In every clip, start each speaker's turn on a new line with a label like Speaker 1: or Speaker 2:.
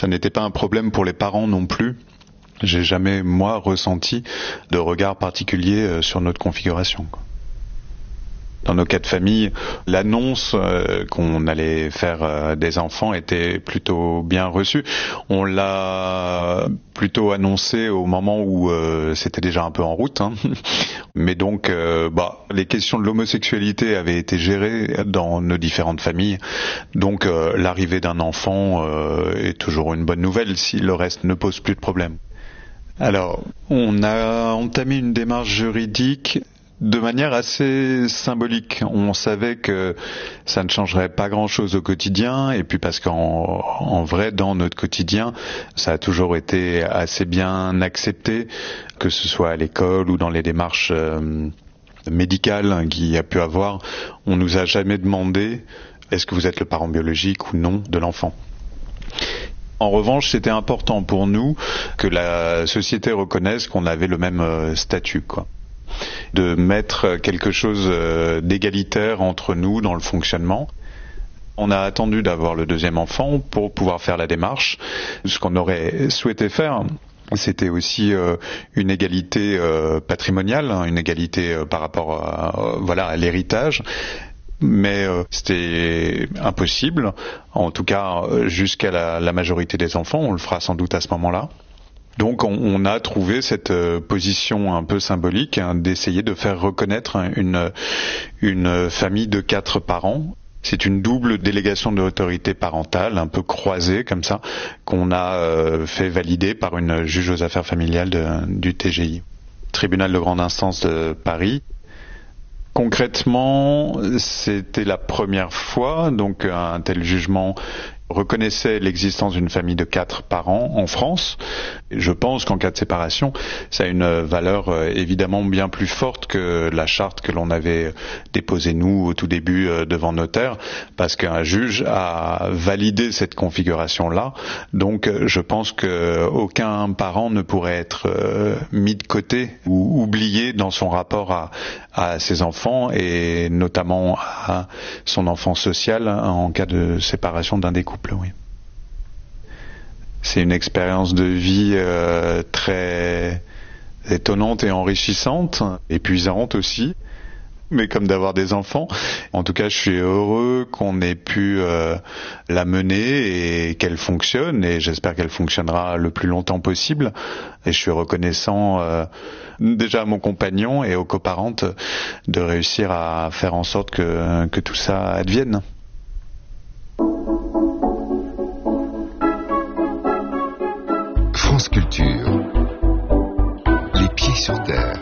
Speaker 1: Ça n'était pas un problème pour les parents non plus. J'ai jamais, moi, ressenti de regard particulier sur notre configuration. Dans nos cas de famille, l'annonce qu'on allait faire des enfants était plutôt bien reçue. On l'a plutôt annoncé au moment où c'était déjà un peu en route. Mais donc, les questions de l'homosexualité avaient été gérées dans nos différentes familles. Donc, l'arrivée d'un enfant est toujours une bonne nouvelle si le reste ne pose plus de problème. Alors, on a entamé une démarche juridique de manière assez symbolique. On savait que ça ne changerait pas grand-chose au quotidien, et puis parce qu'en vrai, dans notre quotidien, ça a toujours été assez bien accepté, que ce soit à l'école ou dans les démarches médicales qu'il y a pu avoir. On nous a jamais demandé est-ce que vous êtes le parent biologique ou non de l'enfant. En revanche, c'était important pour nous que la société reconnaisse qu'on avait le même statut, quoi. De mettre quelque chose d'égalitaire entre nous dans le fonctionnement. On a attendu d'avoir le deuxième enfant pour pouvoir faire la démarche. Ce qu'on aurait souhaité faire, c'était aussi une égalité patrimoniale, une égalité par rapport à l'héritage. Mais c'était impossible, en tout cas jusqu'à la majorité des enfants. On le fera sans doute à ce moment-là. Donc on a trouvé cette position un peu symbolique d'essayer de faire reconnaître une famille de 4 parents. C'est une double délégation d'autorité parentale, un peu croisée comme ça, qu'on a fait valider par une juge aux affaires familiales du TGI, tribunal de grande instance de Paris. Concrètement, c'était la première fois, donc un tel jugement reconnaissait l'existence d'une famille de 4 parents en France. Je pense qu'en cas de séparation, ça a une valeur évidemment bien plus forte que la charte que l'on avait déposée nous au tout début devant notaire, parce qu'un juge a validé cette configuration-là. Donc je pense qu'aucun parent ne pourrait être mis de côté ou oublié dans son rapport à ses enfants, et notamment à son enfant social en cas de séparation d'un des couples. Oui. C'est une expérience de vie très étonnante et enrichissante, épuisante aussi, mais comme d'avoir des enfants. En tout cas, je suis heureux qu'on ait pu la mener et qu'elle fonctionne, et j'espère qu'elle fonctionnera le plus longtemps possible. Et je suis reconnaissant déjà à mon compagnon et aux coparentes de réussir à faire en sorte que tout ça advienne.
Speaker 2: France Culture. Les pieds sur terre.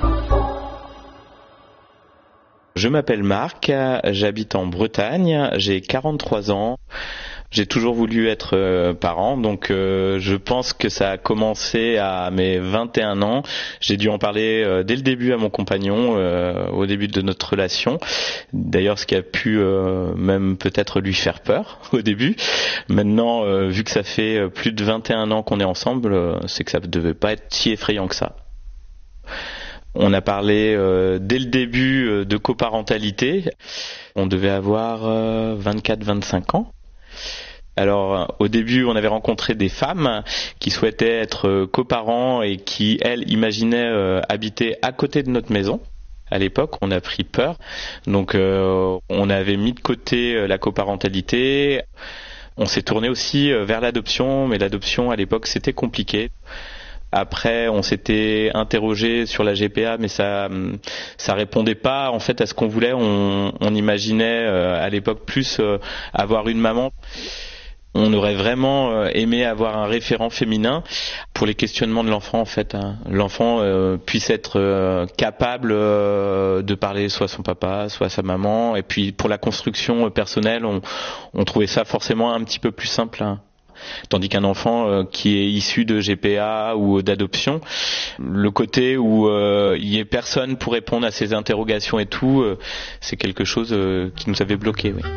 Speaker 3: Je m'appelle Marc, j'habite en Bretagne, j'ai 43 ans. J'ai toujours voulu être parent, donc je pense que ça a commencé à mes 21 ans. J'ai dû en parler dès le début à mon compagnon, au début de notre relation. D'ailleurs, ce qui a pu même peut-être lui faire peur au début. Maintenant, vu que ça fait plus de 21 ans qu'on est ensemble, c'est que ça ne devait pas être si effrayant que ça. On a parlé dès le début de coparentalité. On devait avoir 24-25 ans. Alors, au début, on avait rencontré des femmes qui souhaitaient être coparents et qui, elles, imaginaient habiter à côté de notre maison. À l'époque, on a pris peur. Donc, on avait mis de côté la coparentalité. On s'est tourné aussi vers l'adoption, mais l'adoption, à l'époque, c'était compliqué. Après, on s'était interrogé sur la GPA, mais ça répondait pas en fait à ce qu'on voulait. On imaginait à l'époque plus avoir une maman. On aurait vraiment aimé avoir un référent féminin pour les questionnements de l'enfant en fait. L'enfant puisse être capable de parler soit à son papa, soit à sa maman. Et puis pour la construction personnelle, on trouvait ça forcément un petit peu plus simple. Tandis qu'un enfant qui est issu de GPA ou d'adoption, le côté où il y ait personne pour répondre à ses interrogations et tout, c'est quelque chose qui nous avait bloqué. Oui.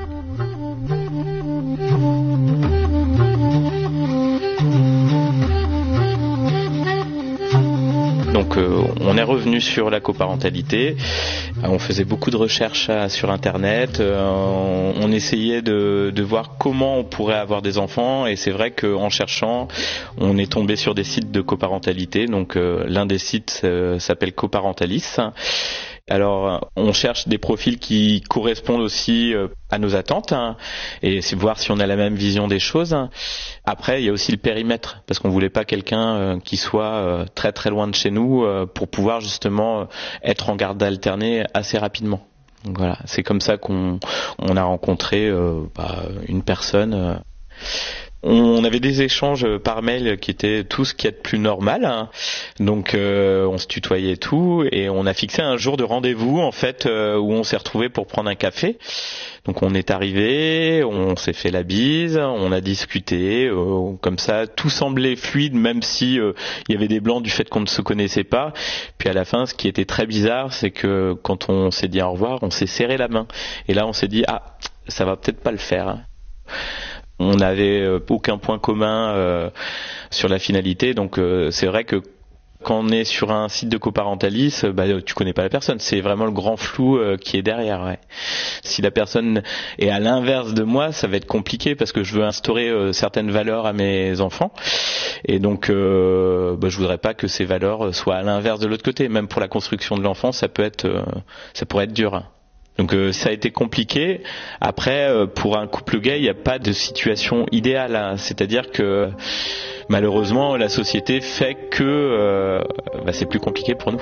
Speaker 3: Donc on est revenu sur la coparentalité. On faisait beaucoup de recherches sur Internet, on essayait de voir comment on pourrait avoir des enfants, et c'est vrai qu'en cherchant, on est tombé sur des sites de coparentalité. Donc l'un des sites s'appelle Coparentalis. Alors, on cherche des profils qui correspondent aussi à nos attentes, et c'est voir si on a la même vision des choses. Après, il y a aussi le périmètre, parce qu'on voulait pas quelqu'un qui soit très très loin de chez nous pour pouvoir justement être en garde alternée assez rapidement. Donc voilà, c'est comme ça qu'on a rencontré une personne. On avait des échanges par mail qui étaient tout ce qu'il y a de plus normal, donc on se tutoyait et tout, et on a fixé un jour de rendez-vous en fait où on s'est retrouvés pour prendre un café. Donc on est arrivé, on s'est fait la bise, on a discuté, comme ça tout semblait fluide, même si il y avait des blancs du fait qu'on ne se connaissait pas. Puis à la fin, ce qui était très bizarre, c'est que quand on s'est dit au revoir, on s'est serré la main, et là on s'est dit ça va peut-être pas le faire. On n'avait aucun point commun sur la finalité, donc c'est vrai que quand on est sur un site de coparentalis, tu connais pas la personne, c'est vraiment le grand flou qui est derrière. Ouais. Si la personne est à l'inverse de moi, ça va être compliqué parce que je veux instaurer certaines valeurs à mes enfants, et donc je voudrais pas que ces valeurs soient à l'inverse de l'autre côté. Même pour la construction de l'enfant, ça pourrait être dur. Donc ça a été compliqué. Après, pour un couple gay, il n'y a pas de situation idéale. C'est-à-dire que malheureusement, la société fait que c'est plus compliqué pour nous.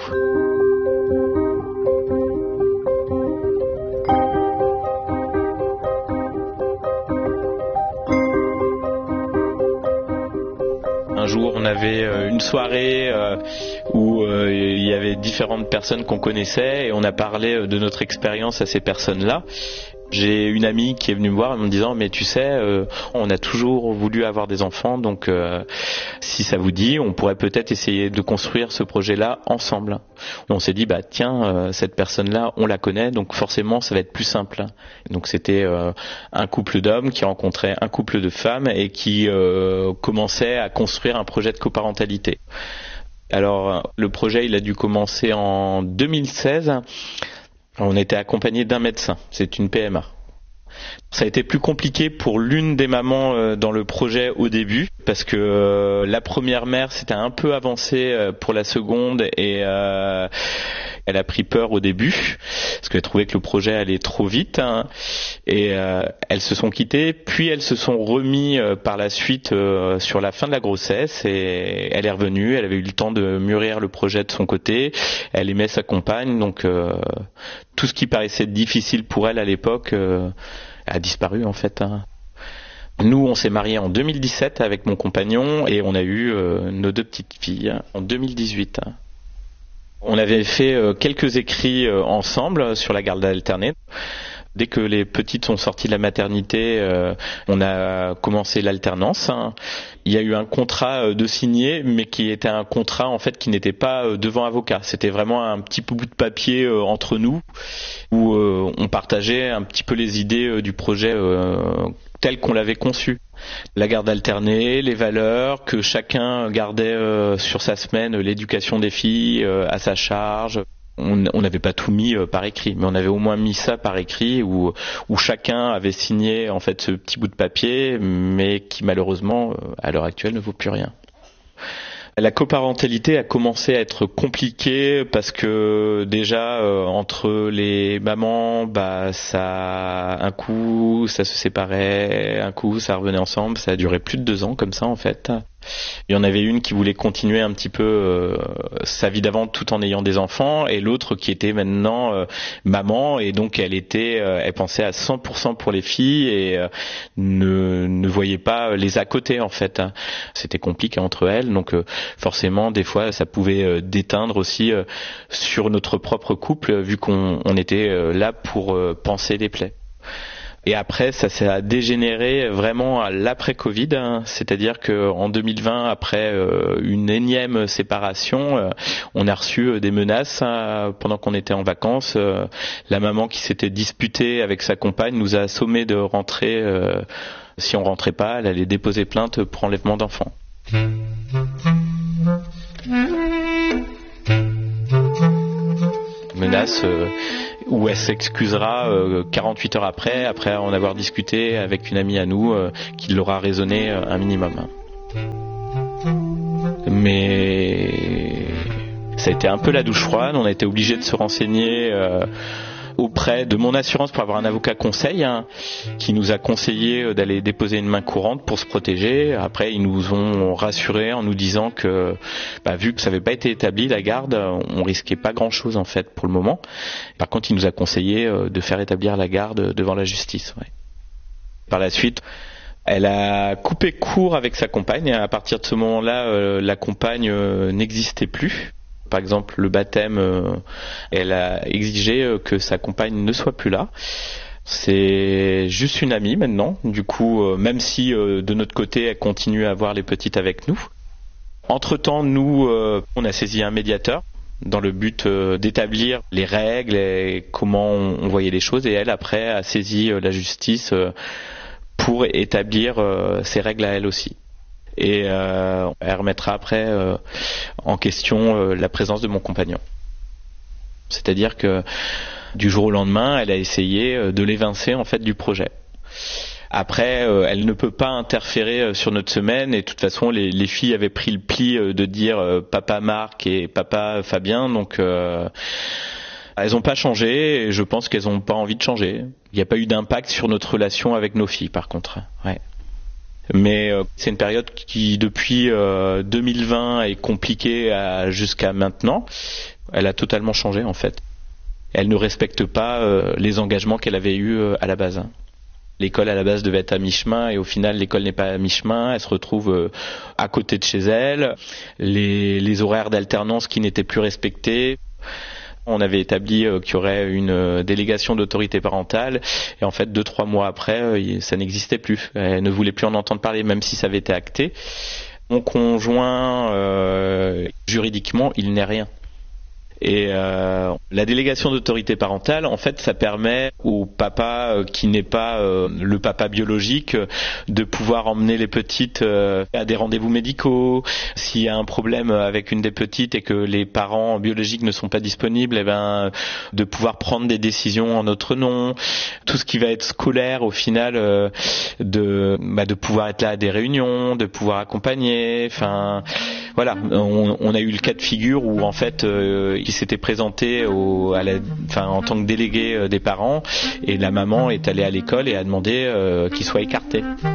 Speaker 3: Un jour, on avait une soirée où il y avait différentes personnes qu'on connaissait, et on a parlé de notre expérience à ces personnes-là. J'ai une amie qui est venue me voir en me disant mais tu sais, on a toujours voulu avoir des enfants, donc si ça vous dit, on pourrait peut-être essayer de construire ce projet-là ensemble. On s'est dit cette personne-là, on la connaît, donc forcément ça va être plus simple. Donc c'était un couple d'hommes qui rencontrait un couple de femmes et qui commençait à construire un projet de coparentalité. Alors le projet, il a dû commencer en 2016. On était accompagné d'un médecin, c'est une PMA. Ça a été plus compliqué pour l'une des mamans dans le projet au début, parce que la première mère s'était un peu avancée pour la seconde, et elle a pris peur au début, parce qu'elle trouvait que le projet allait trop vite, et elles se sont quittées, puis elles se sont remis par la suite sur la fin de la grossesse, et elle est revenue, elle avait eu le temps de mûrir le projet de son côté, elle aimait sa compagne, donc tout ce qui paraissait difficile pour elle à l'époque a disparu en fait. Nous, on s'est mariés en 2017 avec mon compagnon, et on a eu nos 2 petites filles en 2018. On avait fait quelques écrits ensemble sur la garde alternée. Dès que les petites sont sorties de la maternité, on a commencé l'alternance. Il y a eu un contrat de signé, mais qui était un contrat en fait qui n'était pas devant avocat. C'était vraiment un petit bout de papier entre nous, où on partageait un petit peu les idées du projet tel qu'on l'avait conçu. La garde alternée, les valeurs, que chacun gardait sur sa semaine l'éducation des filles à sa charge. On n'avait pas tout mis par écrit, mais on avait au moins mis ça par écrit, où chacun avait signé en fait ce petit bout de papier, mais qui malheureusement à l'heure actuelle ne vaut plus rien. La coparentalité a commencé à être compliquée parce que déjà entre les mamans, un coup ça se séparait, un coup ça revenait ensemble, ça a duré plus de 2 ans comme ça en fait. Il y en avait une qui voulait continuer un petit peu sa vie d'avant tout en ayant des enfants, et l'autre qui était maintenant maman, et donc elle pensait à 100% pour les filles, et ne voyait pas les à côté en fait. C'était compliqué entre elles, donc forcément des fois ça pouvait déteindre aussi sur notre propre couple, vu qu'on était là pour panser les plaies. Et après, ça a dégénéré vraiment à l'après-Covid, c'est-à-dire qu'en 2020, après une énième séparation, on a reçu des menaces pendant qu'on était en vacances. La maman qui s'était disputée avec sa compagne nous a sommé de rentrer. Si on rentrait pas, elle allait déposer plainte pour enlèvement d'enfants. Menaces où elle s'excusera 48 heures après en avoir discuté avec une amie à nous qui l'aura raisonné un minimum. Mais ça a été un peu la douche froide, on a été obligé de se renseigner auprès de mon assurance pour avoir un avocat conseil qui nous a conseillé d'aller déposer une main courante pour se protéger. Après, ils nous ont rassurés en nous disant que vu que ça n'avait pas été établi, la garde, on risquait pas grand-chose en fait pour le moment. Par contre, il nous a conseillé de faire établir la garde devant la justice. Ouais. Par la suite, elle a coupé court avec sa compagne et à partir de ce moment-là, la compagne n'existait plus. Par exemple, le baptême, elle a exigé que sa compagne ne soit plus là. C'est juste une amie maintenant. Du coup, même si de notre côté, elle continue à voir les petites avec nous. Entre-temps, nous, on a saisi un médiateur dans le but d'établir les règles et comment on voyait les choses. Et elle, après, a saisi la justice pour établir ses règles à elle aussi. Et elle remettra après en question la présence de mon compagnon. C'est-à-dire que du jour au lendemain, elle a essayé de l'évincer en fait du projet. Après, elle ne peut pas interférer sur notre semaine et de toute façon, les filles avaient pris le pli de dire papa Marc et papa Fabien, donc elles n'ont pas changé et je pense qu'elles n'ont pas envie de changer. Il n'y a pas eu d'impact sur notre relation avec nos filles par contre. Ouais. Mais c'est une période qui depuis 2020 est compliquée jusqu'à maintenant. Elle a totalement changé en fait. Elle ne respecte pas les engagements qu'elle avait eus à la base. L'école à la base devait être à mi-chemin et au final l'école n'est pas à mi-chemin. Elle se retrouve à côté de chez elle. Les horaires d'alternance qui n'étaient plus respectés. On avait établi qu'il y aurait une délégation d'autorité parentale et en fait 2-3 mois après ça n'existait plus. Elle ne voulait plus en entendre parler même si ça avait été acté. Mon conjoint juridiquement il n'est rien. Et la délégation d'autorité parentale, en fait, ça permet au papa qui n'est pas le papa biologique de pouvoir emmener les petites à des rendez-vous médicaux. S'il y a un problème avec une des petites et que les parents biologiques ne sont pas disponibles, de pouvoir prendre des décisions en notre nom. Tout ce qui va être scolaire, au final, de pouvoir être là à des réunions, de pouvoir accompagner. Enfin, voilà, on a eu le cas de figure où en fait il s'était présenté en tant que délégué des parents et la maman est allée à l'école et a demandé qu'il soit écarté.